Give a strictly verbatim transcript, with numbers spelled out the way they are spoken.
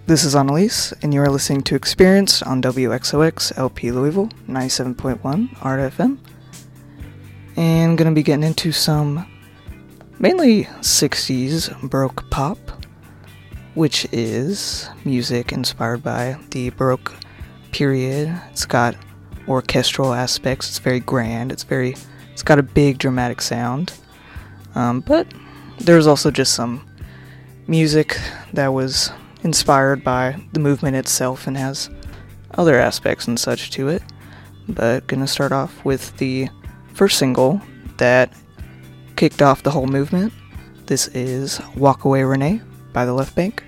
This is Annalise, and you are listening to Experience on W X O X L P Louisville, ninety-seven point one A R T F M. And I'm going to be getting into some mainly sixties Baroque pop, which is music inspired by the Baroque period. It's got orchestral aspects, it's very grand, it's very, it's got a big dramatic sound. Um, but there's also just some music that was inspired by the movement itself and has other aspects and such to it. But gonna start off with the first single that kicked off the whole movement. This is Walk Away Renee by the Left Bank.